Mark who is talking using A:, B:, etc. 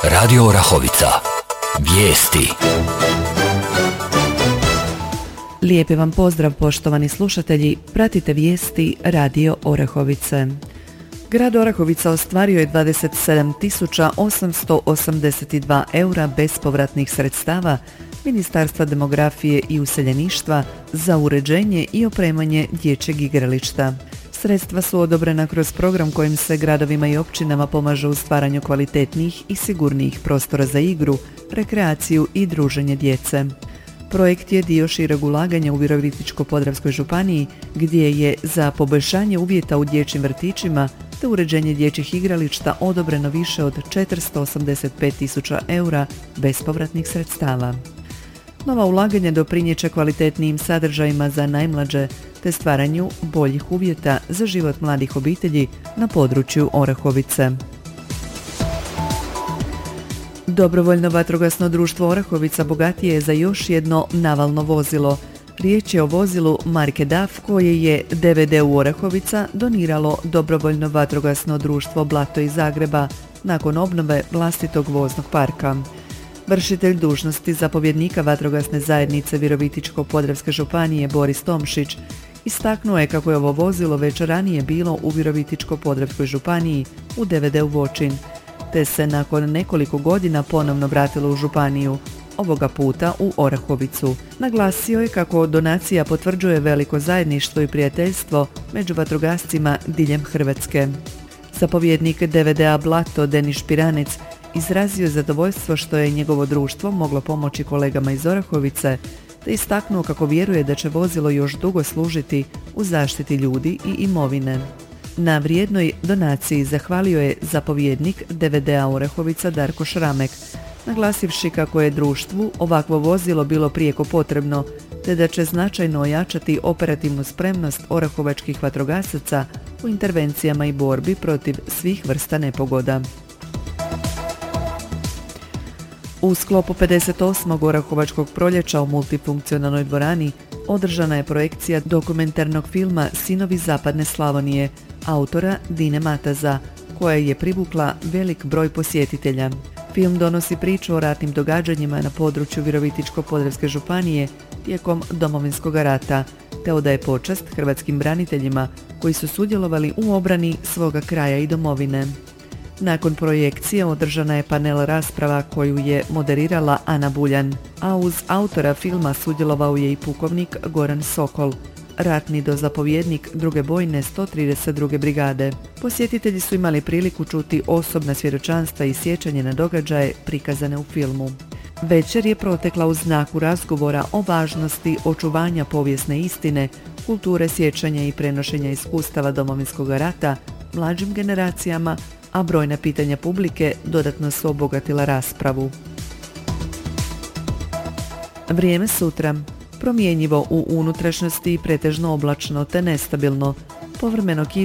A: Radio Orahovica. Vijesti.
B: Lijepi vam pozdrav, poštovani slušatelji. Pratite vijesti Radio Orahovice. Grad Orahovica ostvario je 27.882 eura bespovratnih sredstava Ministarstva demografije i useljeništva za uređenje i opremanje dječjeg igrališta. Sredstva su odobrena kroz program kojim se gradovima i općinama pomaže u stvaranju kvalitetnijih i sigurnijih prostora za igru, rekreaciju i druženje djece. Projekt je dio šireg ulaganja u Virovitičko-podravskoj županiji, gdje je za poboljšanje uvjeta u dječjim vrtićima te uređenje dječjih igrališta odobreno više od 485.000 eura bespovratnih sredstava. Nova ulaganja doprinijet će kvalitetnijim sadržajima za najmlađe te stvaranju boljih uvjeta za život mladih obitelji na području Orahovice. Dobrovoljno vatrogasno društvo Orahovica bogatije je za još jedno navalno vozilo. Riječ je o vozilu marke DAF koje je DVD-u Orahovica doniralo Dobrovoljno vatrogasno društvo Blato iz Zagreba nakon obnove vlastitog voznog parka. Vršitelj dužnosti zapovjednika vatrogasne zajednice Virovitičko-podravske županije Boris Tomšić istaknuo je kako je ovo vozilo već ranije bilo u Virovitičko-podravskoj županiji u DVD-u Voćin, te se nakon nekoliko godina ponovno vratilo u županiju, ovoga puta u Orahovicu. Naglasio je kako donacija potvrđuje veliko zajedništvo i prijateljstvo među vatrogascima diljem Hrvatske. Zapovjednik DVD-a Blato Denis Špiranec izrazio je zadovoljstvo što je njegovo društvo moglo pomoći kolegama iz Orahovice, te istaknuo kako vjeruje da će vozilo još dugo služiti u zaštiti ljudi i imovine. Na vrijednoj donaciji zahvalio je zapovjednik DVD-a Orahovica Darko Šramek, naglasivši kako je društvu ovakvo vozilo bilo prijeko potrebno, te da će značajno ojačati operativnu spremnost orahovačkih vatrogasaca u intervencijama i borbi protiv svih vrsta nepogoda. U sklopu 58. Orahovačkog proljeća u multifunkcionalnoj dvorani održana je projekcija dokumentarnog filma Sinovi zapadne Slavonije, autora Dine Mataza, koja je privukla velik broj posjetitelja. Film donosi priču o ratnim događanjima na području Virovitičko-podravske županije tijekom Domovinskog rata, te odaje počast hrvatskim braniteljima koji su sudjelovali u obrani svoga kraja i domovine. Nakon projekcije održana je panel rasprava koju je moderirala Ana Buljan, a uz autora filma sudjelovao je i pukovnik Goran Sokol, ratni dozapovjednik druge bojne 132. brigade. Posjetitelji su imali priliku čuti osobna svjedočanstva i sjećanje na događaje prikazane u filmu. Večer je protekla u znaku razgovora o važnosti očuvanja povijesne istine, kulture sjećanja i prenošenja iskustava Domovinskog rata mlađim generacijama, a brojna pitanja publike dodatno su obogatila raspravu. Vrijeme sutra. Promjenjivo u unutrašnjosti i pretežno oblačno te nestabilno. Povremeno kiša